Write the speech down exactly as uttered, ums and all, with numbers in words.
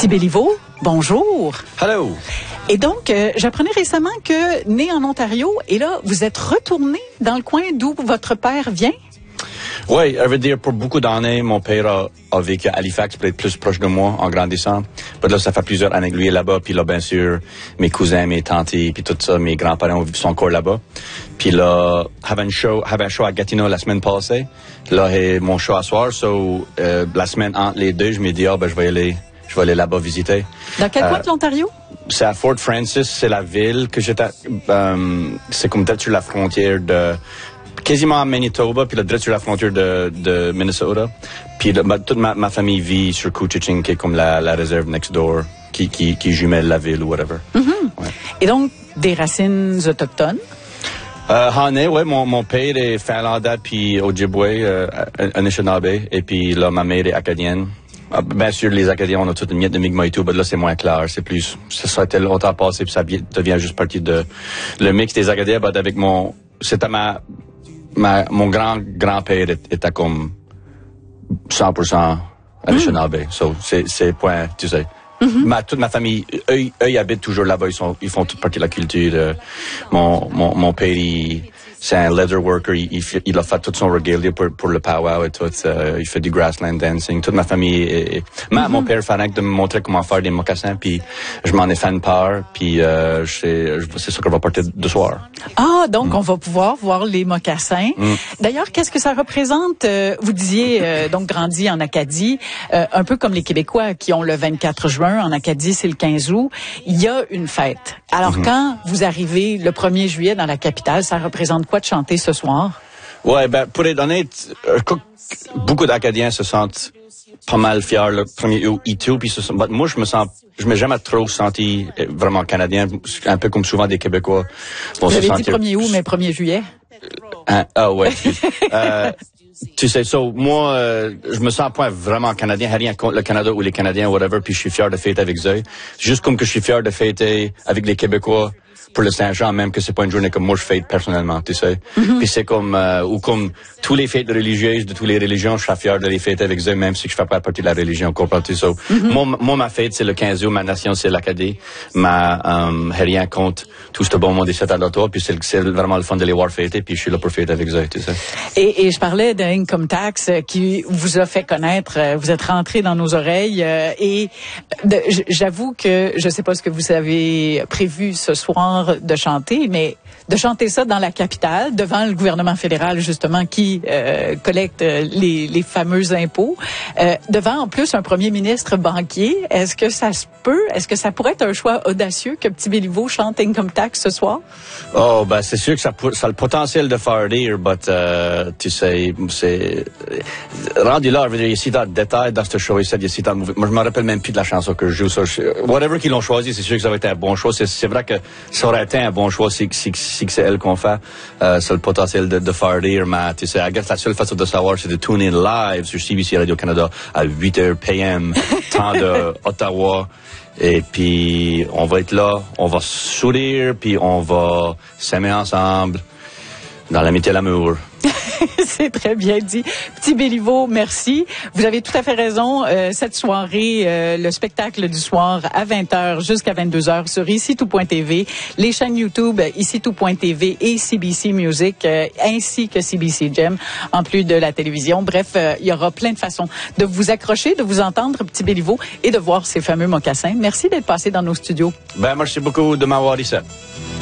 Petit Béliveau, bonjour. Hello. Et donc, euh, j'apprenais récemment que, né en Ontario, et là, vous êtes retourné dans le coin d'où votre père vient? Oui, ça veut dire pour beaucoup d'années, mon père a, a vécu à Halifax, peut-être plus proche de moi en grandissant. Mais là, ça fait plusieurs années que lui est là-bas. Puis là, bien sûr, mes cousins, mes tantes, puis tout ça, mes grands-parents sont encore là-bas. Puis là, j'avais un show, j'avais un show à Gatineau la semaine passée. Là, c'est mon show à soir. So, euh, la semaine entre les deux, je me dis, ah, ben, je vais aller, je vais aller là-bas visiter. Dans quel euh, coin de l'Ontario? C'est à Fort Francis, c'est la ville que j'étais, euh, c'est comme peut-être sur la frontière de, quasiment à Manitoba, puis là, direct sur la frontière de, de Minnesota. Puis là, ma, toute ma, ma famille vit sur Couchiching, qui est comme la, la réserve next door, qui, qui, qui jumelle la ville ou whatever. Mm-hmm. Ouais. Et donc, des racines autochtones? Euh, en est, ouais, mon, mon père est finlandais, puis Ojibwe, euh, Anishinaabe, et puis là, ma mère est acadienne. Ah, bien sûr, les Acadiens, on a toute une miette de Mi'kmaq et tout, mais là, c'est moins clair. C'est plus, ça a été longtemps passé, puis ça devient juste partie de, le mix des Acadiens, ben, avec mon, c'était ma, ma, mon grand, grand-père était comme cent pour cent Anishinaabe. Mm. So, c'est, c'est point, tu sais. Mm-hmm. Ma, toute ma famille, eux, eux, ils habitent toujours là-bas, ils sont, ils font toute partie de la culture. Euh, mon, mon, mon père, il, c'est un leather worker, il, il, il a fait tout son regalia pour, pour le powwow et tout, euh, il fait du grassland dancing, toute ma famille est, est... Ma, mm-hmm. Mon père fait de me montrer comment faire des mocassins, puis je m'en ai fait une part, puis euh, c'est, c'est ça qu'on va porter de soir. Ah, donc mm. on va pouvoir voir les mocassins. Mm. D'ailleurs, qu'est-ce que ça représente? Euh, vous disiez, euh, donc, grandi en Acadie, euh, un peu comme les Québécois qui ont le vingt-quatre juin, en Acadie, c'est le quinze août, il y a une fête. Alors, mm-hmm. quand vous arrivez le premier juillet dans la capitale, ça représente quoi de chanter ce soir? Ouais, ben, pour être honnête, beaucoup d'Acadiens se sentent pas mal fiers le premier août et tout, puis se, moi, je me sens, je m'ai jamais trop senti vraiment canadien, un peu comme souvent des Québécois. Vous avez dit premier août, mais premier juillet? Hein? Ah, ouais. euh, tu sais, so, moi, euh, je me sens pas vraiment canadien, rien contre le Canada ou les Canadiens, whatever, puis je suis fier de fêter avec eux. Juste comme que je suis fier de fêter avec les Québécois pour le Saint-Jean, même que c'est pas une journée comme moi je fête personnellement, tu sais. Mm-hmm. Puis c'est comme, euh, ou comme tous les fêtes religieuses de toutes les religions, je suis fier de les fêter avec eux, même si je fais pas partie de la religion complète. So, mm-hmm. moi, moi, ma fête, c'est le quinze août, ma nation, c'est l'Acadie. Ma, euh, rien contre tout ce bon monde ici à l'auto, puis c'est, c'est vraiment le fun de les voir fêter, puis je suis là pour fêter avec eux, tu sais. Et, et je parlais d'un income tax qui vous a fait connaître, vous êtes rentré dans nos oreilles, euh, et de, j'avoue que je sais pas ce que vous avez prévu ce soir de chanter, mais de chanter ça dans la capitale, devant le gouvernement fédéral, justement, qui euh, collecte les, les fameux impôts, euh, devant, en plus, un premier ministre banquier. Est-ce que ça se peut? Est-ce que ça pourrait être un choix audacieux que Petit Béliveau chante Income Tax ce soir? Oh, ben, c'est sûr que ça, ça a le potentiel de faire rire, but, uh, tu sais, c'est... Rendu là, je veux dire, il y a si tant de détails dans ce show, il y a si tant de mouvements. Moi, je me rappelle même plus de la chanson que je joue. Ça, je... Whatever qu'ils l'ont choisi, c'est sûr que ça va être un bon choix. C'est, c'est vrai que ça aurait été un bon choix si, si, si c'est elle qu'on fait. Euh, c'est le potentiel de, de faire rire, mais tu sais, I guess la seule façon de savoir, c'est de tune in live sur C B C Radio-Canada à huit heures P M, temps de Ottawa. Et puis, on va être là, on va sourire, puis on va s'aimer ensemble dans l'amitié et l'amour. C'est très bien dit. Petit Béliveau, merci. Vous avez tout à fait raison. Euh, cette soirée, euh, le spectacle du soir à vingt heures jusqu'à vingt-deux heures sur ici tout point T V, les chaînes YouTube ici tout point T V et C B C Music, euh, ainsi que C B C Gem, en plus de la télévision. Bref, euh, il y aura plein de façons de vous accrocher, de vous entendre, Petit Béliveau, et de voir ces fameux mocassins. Merci d'être passé dans nos studios. Ben, merci beaucoup de m'avoir dit ça.